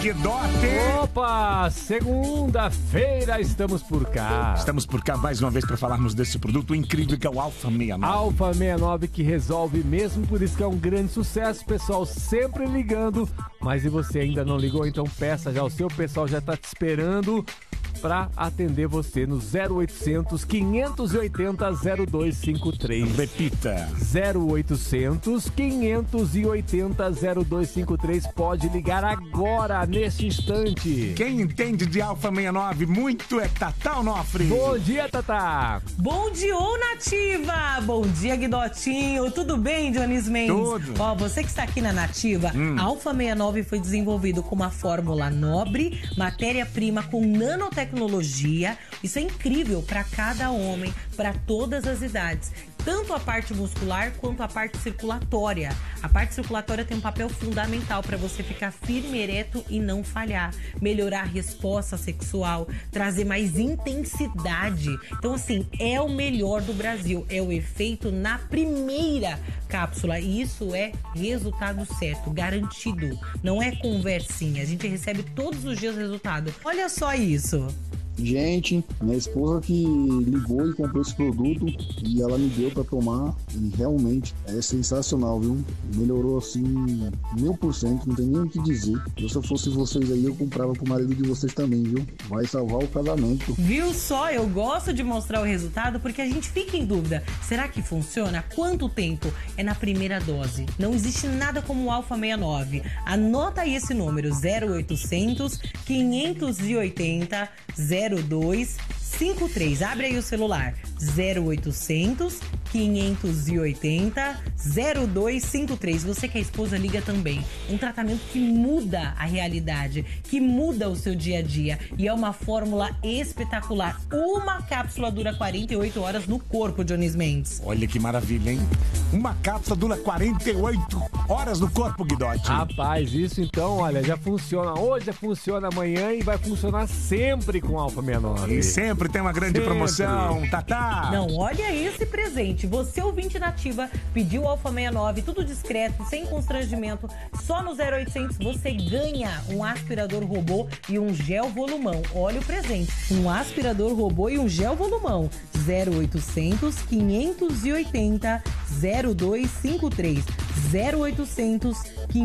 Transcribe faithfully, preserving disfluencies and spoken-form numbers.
Guidotti! Opa, segunda-feira estamos por cá. Estamos por cá mais uma vez para falarmos desse produto incrível que é o Alfa sessenta e nove. Alfa sessenta e nove que resolve mesmo, por isso que é um grande sucesso, pessoal sempre ligando. Mas e você ainda não ligou? Então peça já, o seu pessoal já está te esperando para atender você no zero oitocentos, quinhentos e oitenta, zero dois cinco três. Repita. zero oitocentos, quinhentos e oitenta, zero dois cinco três. Pode ligar agora, neste instante. Quem entende de Alfa sessenta e nove muito é Tatá Onofre. Bom dia, Tatá. Bom dia, Nativa. Bom dia, Guidotinho. Tudo bem, Dionísio Mendes? Tudo. Ó, você que está aqui na Nativa, hum. a Alfa sessenta e nove foi desenvolvido com uma fórmula nobre, matéria-prima com nanotecnologia. Isso é incrível para cada homem, para todas as idades. Tanto a parte muscular quanto a parte circulatória. A parte circulatória tem um papel fundamental para você ficar firme, ereto e não falhar. Melhorar a resposta sexual, trazer mais intensidade. Então, assim, é o melhor do Brasil. É o efeito na primeira cápsula. E isso é resultado certo, garantido. Não é conversinha. A gente recebe todos os dias o resultado. Olha só isso. Gente, minha esposa que ligou e comprou esse produto e ela me deu pra tomar e realmente é sensacional, viu? Melhorou assim mil por cento, não tem nem o que dizer. Eu, se eu fosse vocês aí, eu comprava pro marido de vocês também, viu? Vai salvar o casamento. Viu só? Eu gosto de mostrar o resultado porque a gente fica em dúvida. Será que funciona? Quanto tempo? É na primeira dose. Não existe nada como o Alfa sessenta e nove. Anota aí esse número, zero oitocentos, quinhentos e oitenta, zero dois cinco três. Abre aí o celular. zero oitocentos, quinhentos e oitenta, zero dois cinco três. Você que é esposa, liga também. Um tratamento que muda a realidade, que muda o seu dia a dia. E é uma fórmula espetacular. Uma cápsula dura quarenta e oito horas no corpo, Dionísio Mendes. Olha que maravilha, hein? Uma cápsula dura quarenta e oito horas no corpo, Guidotti. Rapaz, isso então, olha, já funciona hoje, já funciona amanhã e vai funcionar sempre com Alfa sessenta e nove. E sempre tem uma grande sempre. promoção, Tatá. Não, olha esse presente. Você, ouvinte Nativa, pediu Alfa sessenta e nove, tudo discreto, sem constrangimento. Só no zero oitocentos você ganha um aspirador robô e um gel volumão. Olha o presente. Um aspirador robô e um gel volumão. zero oitocentos, quinhentos e oitenta, zero dois cinco três. zero oitocentos,